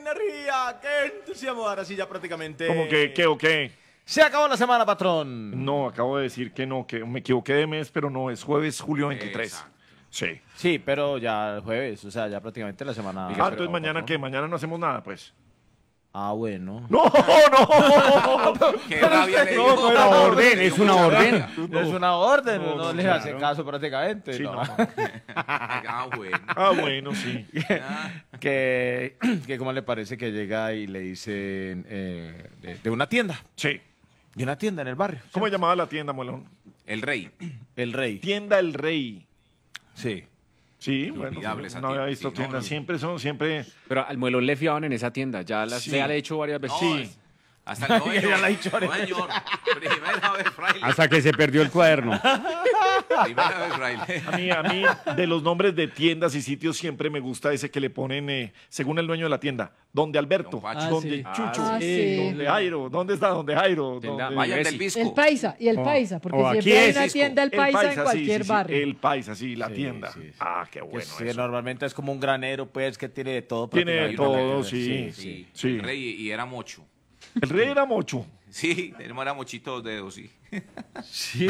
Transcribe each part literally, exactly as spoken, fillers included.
energía! ¡Qué entusiasmo! Ahora sí, ya prácticamente... ¿Cómo que qué o qué? Se acabó la semana, patrón. No, acabo de decir que no, que me equivoqué de mes, pero no, es jueves, julio veintitrés. Exacto. Sí. Sí, pero ya el jueves, o sea, ya prácticamente la semana... Ah, entonces mañana, ¿qué? Mañana no hacemos nada, pues. Ah, bueno. ¡No, no! Qué rabia le No, dio. no era orden, es una orden. Es una orden, No, no, no, les claro. hace caso prácticamente. Sí, ¿no? no. Ah, bueno. Ah, bueno, sí. que, que cómo le parece que llega y le dicen eh, de, de una tienda, Sí. de una tienda en el barrio. ¿Cómo se llamaba la tienda, Muelón? El rey. El Rey. Tienda El Rey. Sí. Sí, bueno, Inolvidable esa no había tienda. visto Sí, no, tiendas. no. Siempre son, siempre... Pero al muelón le fiaban en esa tienda. Ya, las, Sí. ya le he hecho varias veces. No, Sí. es- Hasta el no, Ya señor. la ha dicho varias No, señor. Primera vez, fraile. Hasta que se perdió el cuaderno. Primera vez, fraile. A mí, a mí, de los nombres de tiendas y sitios, siempre me gusta ese que le ponen, eh, según el dueño de la tienda, donde Alberto, Don Pacho. donde Ah, sí. Chucho, Ah, sí. donde Jairo, ¿dónde está? Donde Jairo, Tienda- donde... Vayan Messi. del Visco. El paisa, y el O- paisa, porque o aquí siempre hay es una Cisco. tienda el El paisa, en sí, cualquier sí, sí, barrio. el paisa, sí, la Sí, tienda. sí, sí. Ah, qué Que bueno sí, eso. normalmente es como un granero, pues, que tiene de todo. Tiene de prácticamente. todo, sí. Sí, Sí. El rey y era mocho. El Rey era mocho. Sí, tenemos era mochito dos dedos, sí. Sí.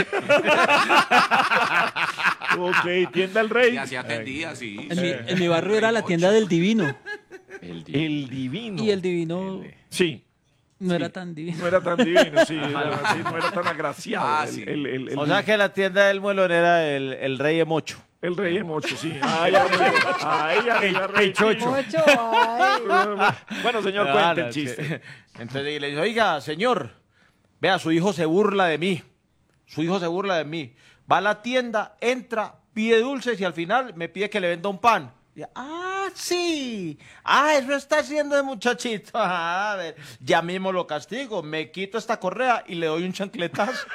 Ok, tienda El Rey. Y así atendía, sí. En, sí. mi, en mi barrio era la tienda del divino. El día. El divino. Y el divino Sí, no era tan divino. no era tan divino, sí, era- sí, no era tan agraciado. Ah, el, sí. el- el- el- O sea que la tienda del muelón era el, el Rey de Mocho. el Rey de mocho, sí. Ay, arriba, ay, arriba, Rey. chocho. Ocho, ay. Bueno, señor, Ah, cuente no, el chiste. que- Entonces le dice, oiga, señor, vea, su hijo se burla de mí. Su hijo se burla de mí. Va a la tienda, entra, pide dulces y al final me pide que le venda un pan. Y, ah, sí. Ah, eso está haciendo de muchachito. Ah, a ver, ya mismo lo castigo. Me quito esta correa y le doy un chancletazo.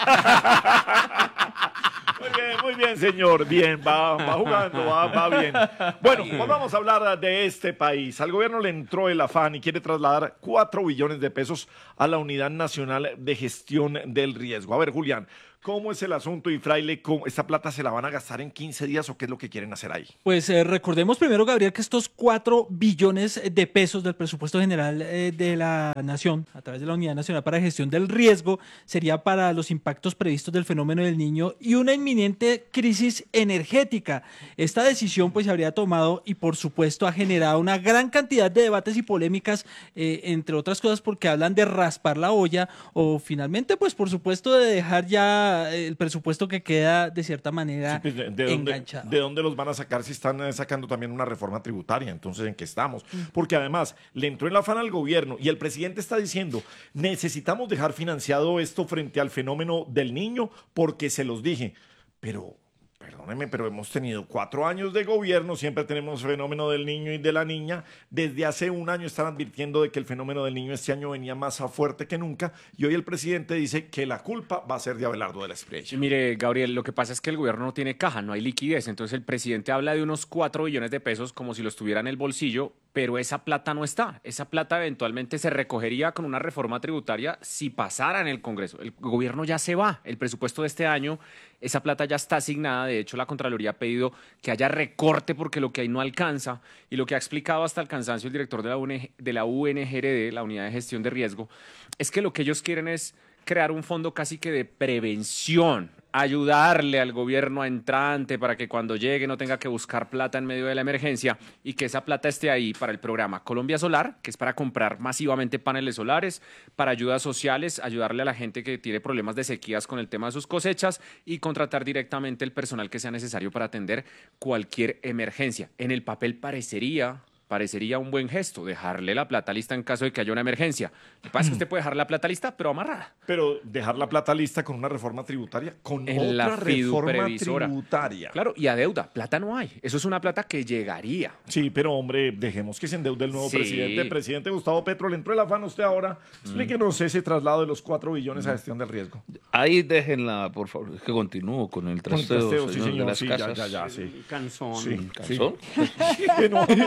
Muy bien, muy bien, señor. Bien, va, va jugando, va, va bien. Bueno, pues vamos a hablar de este país. Al gobierno le entró el afán y quiere trasladar cuatro billones de pesos a la Unidad Nacional de Gestión del Riesgo. A ver, Julián, ¿cómo es el asunto y Fraile? ¿Cómo, ¿Esta plata se la van a gastar en quince días o qué es lo que quieren hacer ahí? Pues eh, recordemos primero, Gabriel, que estos cuatro billones de pesos del presupuesto general eh, de la Nación, a través de la Unidad Nacional para Gestión del Riesgo, sería para los impactos previstos del fenómeno del Niño y una inminente crisis energética. Esta decisión pues se habría tomado y por supuesto ha generado una gran cantidad de debates y polémicas, eh, entre otras cosas porque hablan de raspar la olla o finalmente pues por supuesto de dejar ya el presupuesto que queda de cierta manera Sí, pues, ¿de, de dónde, enganchado. ¿De dónde los van a sacar si están eh, sacando también una reforma tributaria? Entonces, ¿en qué estamos? Porque además le entró el afán al gobierno y el presidente está diciendo, necesitamos dejar financiado esto frente al fenómeno del niño porque se los dije. Pero, perdónenme, pero hemos tenido cuatro años de gobierno, siempre tenemos fenómeno del niño y de la niña. Desde hace un año están advirtiendo de que el fenómeno del niño este año venía más a fuerte que nunca y hoy el presidente dice que la culpa va a ser de Abelardo de la Espriella. Sí, mire, Gabriel, lo que pasa es que el gobierno no tiene caja, no hay liquidez. Entonces el presidente habla de unos cuatro billones de pesos como si los tuviera en el bolsillo, pero esa plata no está. Esa plata eventualmente se recogería con una reforma tributaria si pasara en el Congreso. El gobierno ya se va. El presupuesto de este año, esa plata ya está asignada. De hecho, la Contraloría ha pedido que haya recorte porque lo que hay no alcanza. Y lo que ha explicado hasta el cansancio el director de la, U N G de la U N G R D, la Unidad de Gestión de Riesgo, es que lo que ellos quieren es crear un fondo casi que de prevención, ayudarle al gobierno entrante para que cuando llegue no tenga que buscar plata en medio de la emergencia y que esa plata esté ahí para el programa Colombia Solar, que es para comprar masivamente paneles solares, para ayudas sociales, ayudarle a la gente que tiene problemas de sequías con el tema de sus cosechas y contratar directamente el personal que sea necesario para atender cualquier emergencia. En el papel parecería... parecería un buen gesto, dejarle la plata lista en caso de que haya una emergencia. Lo que pasa es que usted puede dejar la plata lista, pero amarrada. Pero dejar la plata lista con una reforma tributaria, con En otra la reforma fiduprevisora. tributaria. Claro, y a deuda, plata no hay. Eso es una plata que llegaría. Sí, pero hombre, dejemos que se endeude el nuevo Sí. presidente. Presidente Gustavo Petro, le entró el afán a usted ahora. Explíquenos ese traslado de los cuatro billones a gestión del riesgo. Ahí déjenla, por favor. Es que continúo con el Con el trasteo, trasteo, sí, señor, de señor, las sí, ya, casas. ya, ya, sí. Cansón. Sí, sí. ¿Cansón? Que no, amiguito, no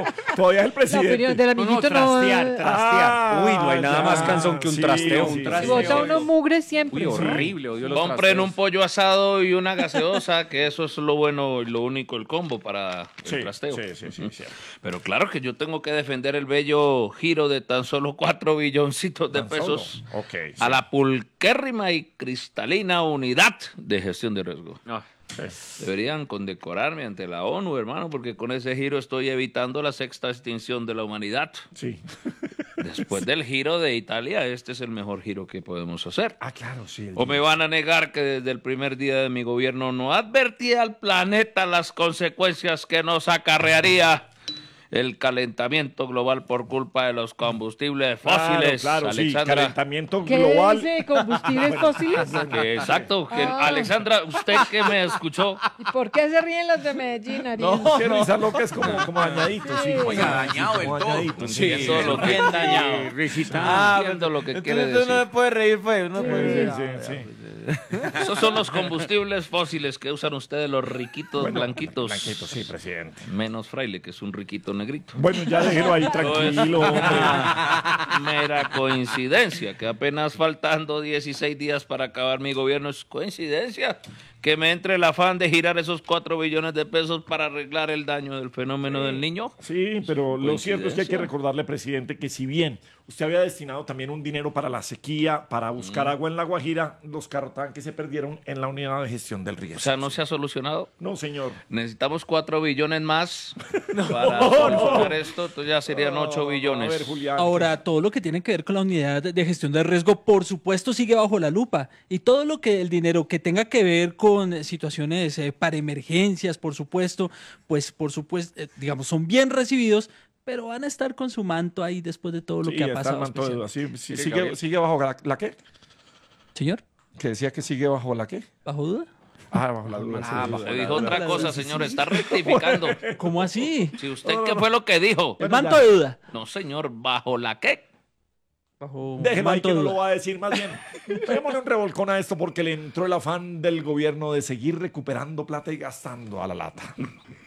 todavía es el La presidente. opinión del No, no, amiguito no. trastear, trastear. Ah, Uy, no hay nada ya. más cansón que un Sí, trasteo. sí, un sí. trasteo. Bota uno mugre siempre. Uy, horrible, odio los Compren trasteos. un pollo asado y una gaseosa, que eso es lo bueno y lo único, el combo para el Sí, trasteo. sí, sí, sí, sí. Pero claro que yo tengo que defender el bello giro de tan solo cuatro billoncitos de Tan pesos solo. Ok, sí. a la pulquérrima y cristalina unidad de gestión de riesgo. Ah, Deberían condecorarme ante la ONU, hermano, porque con ese giro estoy evitando la sexta extinción de la humanidad. Sí. Después del giro de Italia, este es el mejor giro que podemos hacer. Ah, claro, sí. el- ¿O me van a negar que desde el primer día de mi gobierno no advertí al planeta las consecuencias que nos acarrearía el calentamiento global por culpa de los combustibles fósiles? Claro, claro, sí. Alexandra. Calentamiento ¿Qué global. dice combustibles fósiles? Que exacto. que- Ah. Alexandra, usted que me escuchó, ¿Y por qué se ríen los de Medellín, Ariel? No, que Risa Loca es como, como dañadito, sí. Oiga, dañado del Como todo. dañadito, sí, eso es lo que bien dañado. risita. entiendo lo que quiere Entonces uno no decir. se puede reír, pues. Uno puede Sí, decir, sí, ah, sí. Esos son los combustibles fósiles que usan ustedes los riquitos Bueno, blanquitos. Blanquito, sí, presidente. Menos Fraile, que es un riquito negrito. Bueno, ya déjelo ahí tranquilo, hombre. Mera coincidencia, que apenas faltando dieciséis días para acabar mi gobierno, es coincidencia que me entre el afán de girar esos cuatro billones de pesos para arreglar el daño del fenómeno del niño. Sí, pero lo cierto es que hay que Coincidencia. recordarle, presidente, que si bien usted había destinado también un dinero para la sequía, para buscar agua en La Guajira, los carrotanques se perdieron en la unidad de gestión del riesgo. O sea, no se ha solucionado. No, señor. Necesitamos cuatro billones más para solucionar esto, entonces ya serían ocho billones. A ver, Julián. Ahora, todo lo que tiene que ver con la unidad de gestión de riesgo, por supuesto, sigue bajo la lupa. Y todo lo que el dinero que tenga que ver con situaciones eh, para emergencias, por supuesto, pues, por supuesto, eh, digamos, son bien recibidos, pero van a estar con su manto ahí después de todo lo Sí, que ha está pasado. el manto de duda. especialmente. Sí, sí, Mire, sigue, Gabriel. sigue bajo la, ¿la qué? Señor, Que decía que sigue bajo la qué. ¿bajo duda? Ah, bajo la duda. Ah, sí, usted sí, dijo sí. otra cosa, señor, está rectificando. ¿Cómo así? Si usted, ¿qué fue lo que dijo? El manto de duda. No, señor, ¿bajo la qué? Bajo Déjelo ahí manto que de no lo duda. va a decir más bien. Démosle un revolcón a esto porque le entró el afán del gobierno de seguir recuperando plata y gastando a la lata.